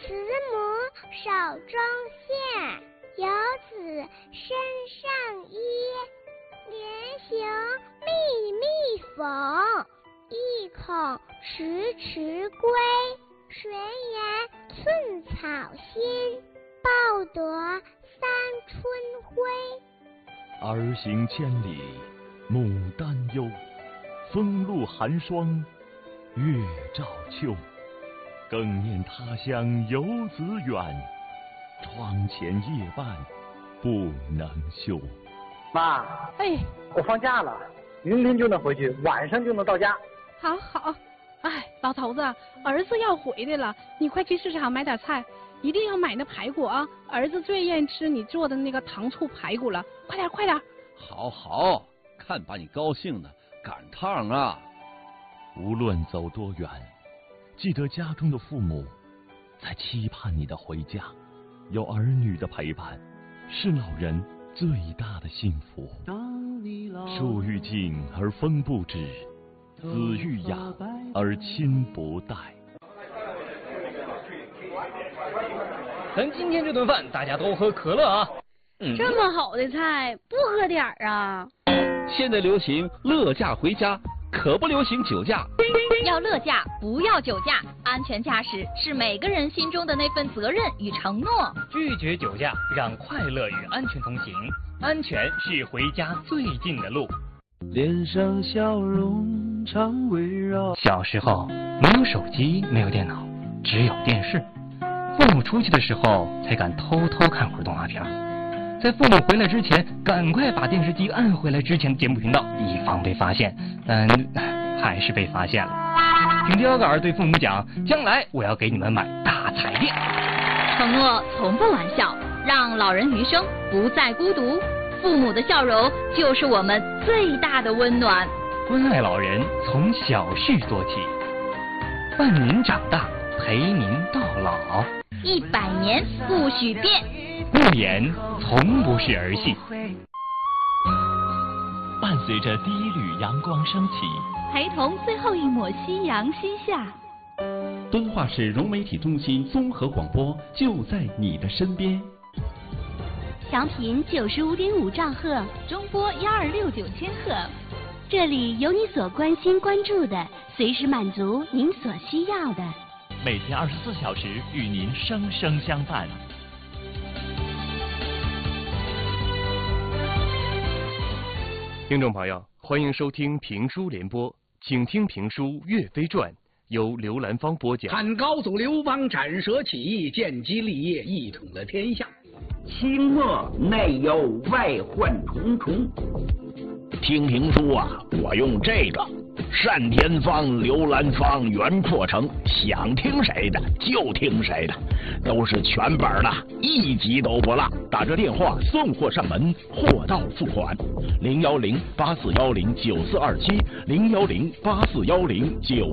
慈母手中线，游子身上衣。连行密密缝，意恐迟迟归。谁言寸草心，报得三春晖。 儿行千里母担忧，风露寒霜月照秋。更念他乡游子远，窗前夜半不能休。 妈， 哎， 我放假了，明天就能回去，晚上就能到家。 好好。哎，老头子，儿子要回来了，你快去市场买点菜，一定要买那排骨啊！儿子最愿意吃你做的那个糖醋排骨了，快点快点！ 好好，看把你高兴的，赶趟啊！ 无论走多远，记得家中的父母在期盼你的回家，有儿女的陪伴，是老人最大的幸福。树欲静而风不止，子欲养而亲不待。 咱今天这顿饭大家都喝可乐啊！ 这么好的菜不喝点儿啊？ 现在流行乐驾回家，可不流行酒驾。 要乐驾，不要酒驾。安全驾驶是每个人心中的那份责任与承诺。 拒绝酒驾，让快乐与安全同行。安全是回家最近的路。 脸上笑容常围绕。 小时候没有手机，没有电脑，只有电视。父母出去的时候才敢偷偷看会儿动画片，在父母回来之前赶快把电视机按回来之前的节目频道，以防被发现。但还是被发现了。凭标杆对父母讲，将来我要给你们买大彩电。 承诺从不玩笑，让老人余生不再孤独。父母的笑容就是我们最大的温暖。 关爱老人从小事做起，伴您长大，陪您到老。 100年不许变， 诺言从不是儿戏。 伴随着第一缕阳光升起， 陪同最后一抹夕阳西下。 敦化市融媒体中心综合广播就在你的身边。 调频95.5兆赫， 中波1269千赫。 这里有你所关心关注的，随时满足您所需要的。 每天24小时与您生生相伴。 听众朋友，欢迎收听评书联播，请听评书《岳飞传》，由刘兰芳播讲。 看高祖刘邦斩蛇起义，建基立业，一统了天下。 清末内忧外患重重。 听评书啊，我用这个单田芳、刘兰芳原作成，想听谁的就听谁的，都是全本的，一集都不落。打这电话送货上门，货到付款。010-8410-9427，010-8410-9427。